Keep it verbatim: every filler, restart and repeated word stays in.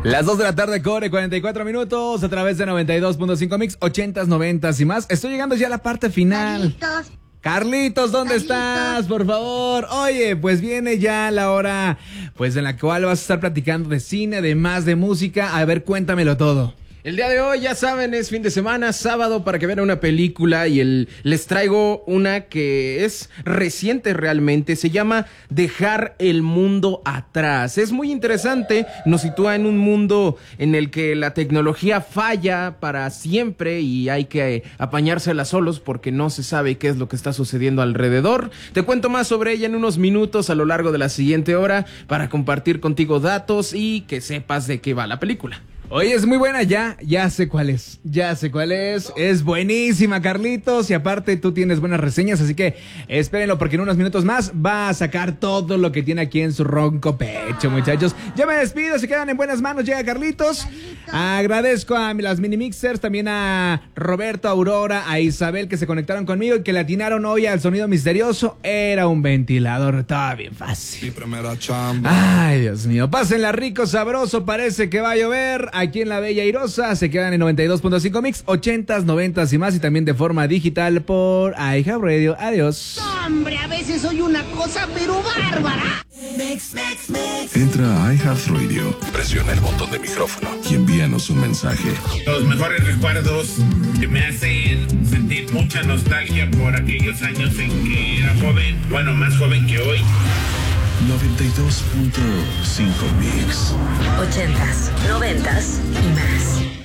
Las dos de la tarde, Core, cuarenta y cuatro minutos, a través de noventa y dos punto cinco Mix, ochentas, noventas y más. Estoy llegando ya a la parte final. Carlitos. Carlitos, ¿dónde Carlitos. estás? Por favor. Oye, pues viene ya la hora, pues en la cual vas a estar platicando de cine, además de música. A ver, cuéntamelo todo. El día de hoy, ya saben, es fin de semana, sábado, para que vean una película y el, les traigo una que es reciente realmente, se llama Dejar el mundo atrás. Es muy interesante, nos sitúa en un mundo en el que la tecnología falla para siempre y hay que apañársela solos porque no se sabe qué es lo que está sucediendo alrededor. Te cuento más sobre ella en unos minutos a lo largo de la siguiente hora para compartir contigo datos y que sepas de qué va la película. Oye, es muy buena, ya, ya sé cuál es, ya sé cuál es, es buenísima, Carlitos, y aparte tú tienes buenas reseñas, así que espérenlo porque en unos minutos más va a sacar todo lo que tiene aquí en su ronco pecho, muchachos. Ya me despido, se quedan en buenas manos, llega Carlitos. Carlitos. Agradezco a las mini mixers, también a Roberto, a Aurora, a Isabel que se conectaron conmigo y que le atinaron hoy al sonido misterioso. Era un ventilador, estaba bien fácil. Mi primera chamba. Ay, Dios mío, pásenla rico, sabroso, parece que va a llover. Aquí en la Bella Airosa se quedan en noventa y dos punto cinco Mix, ochentas, noventas y más, y también de forma digital por iHeartRadio. Adiós. Hombre, a veces soy una cosa, pero bárbara. Entra a iHeartRadio, presiona el botón de micrófono y envíanos un mensaje. Los mejores recuerdos que me hacen sentir mucha nostalgia por aquellos años en que era joven, bueno, más joven que hoy. noventa y dos punto cinco Mix. Ochentas, noventas y más.